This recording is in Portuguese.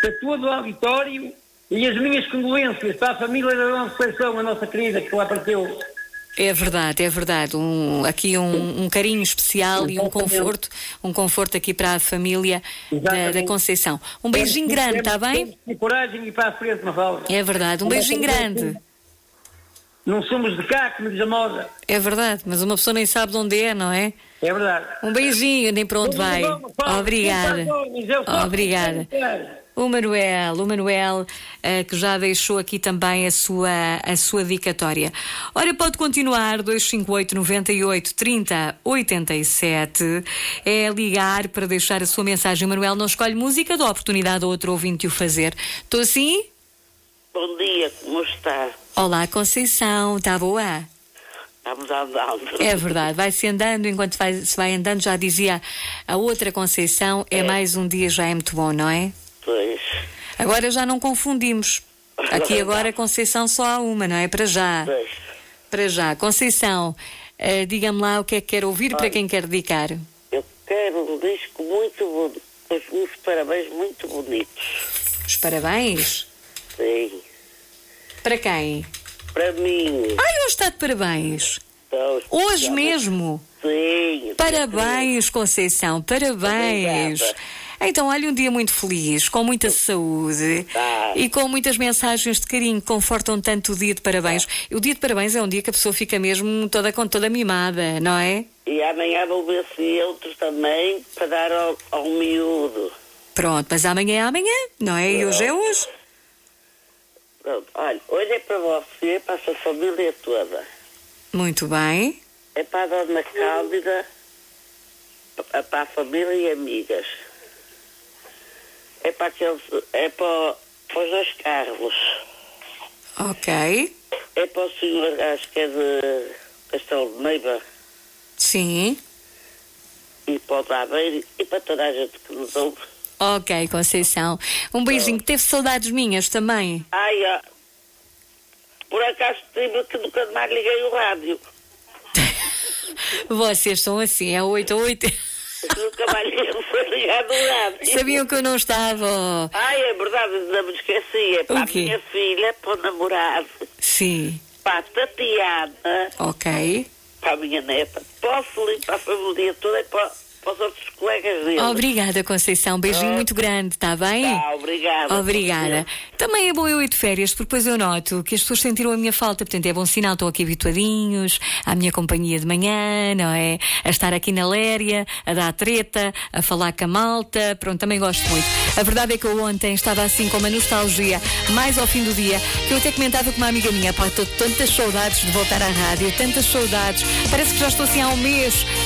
para todo o auditório e as minhas condolências para a família da Dona Conceição, a nossa querida, que lá apareceu. É verdade, é verdade. Aqui um carinho especial e um conforto aqui para a família da Conceição. Um beijinho grande, está bem? Temos coragem e ir para a frente, Mafalda. É verdade, um beijinho grande. Não somos de cá, como diz a moda. É verdade, mas uma pessoa nem sabe de onde é, não é? É verdade. Um beijinho, nem para onde vai. Obrigada. Obrigada. O Manuel, que já deixou aqui também a sua dedicatória. Ora, pode continuar, 258 98 30 87. É ligar para deixar a sua mensagem. O Manuel não escolhe música, dá oportunidade a outro ouvinte de o fazer. Estou assim? Bom dia, como está? Olá, Conceição, está boa? Estamos andando. É verdade, vai-se andando, enquanto se vai andando, já dizia a outra Conceição, mais um dia já é muito bom, não é? Pois. Agora já não confundimos. Aqui agora Conceição só há uma, não é? Para já. Pois. Para já. Conceição, diga-me lá o que é que quer ouvir. Olha, para quem quer dedicar. Eu quero um disco muito bonito, uns parabéns muito bonitos. Os parabéns? Sim. Para quem? Para mim. Ai, hoje está de parabéns. Então, hoje mesmo? Sim. Parabéns, Conceição, parabéns. Obrigada. Então, olha, um dia muito feliz, com muita saúde e com muitas mensagens de carinho que confortam tanto o dia de parabéns. O dia de parabéns é um dia que a pessoa fica mesmo toda mimada, não é? E amanhã vou ver se outros também para dar ao miúdo. Pronto, mas amanhã é amanhã, não é? E hoje é hoje. Pronto, olha, hoje é para você, para a sua família toda. Muito bem. É para a Dona Cáldida, para a família e amigas. É para os dois Carlos. Ok. É para o senhor, acho que é de Castelo de Neiva. Sim. E para o Dabeiro e para toda a gente que nos ouve. Ok, Conceição. Um beijinho. Teve saudades minhas também? Ai, ó. Por acaso tive que nunca mais liguei o rádio. Vocês são assim, é 8 a 8. Nunca mais foi ligado o rádio. Sabiam que eu não estava. Ai, é verdade, não me esqueci. É para a minha filha, para o namorado. Sim. Para a Tatiana. Ok. Para a minha neta. Posso ligar para a família toda e para os outros colegas dele. Obrigada, Conceição. Beijinho muito grande, está bem? Obrigada. Obrigada. Também é bom eu ir de férias, porque depois eu noto que as pessoas sentiram a minha falta. Portanto, é bom sinal, estão aqui habituadinhos à minha companhia de manhã, não é? A estar aqui na Léria, a dar treta, a falar com a malta. Pronto, também gosto muito. A verdade é que eu ontem estava assim com uma nostalgia, mais ao fim do dia, que eu até comentava com uma amiga minha: pá, estou tantas saudades de voltar à rádio, tantas saudades. Parece que já estou assim há um mês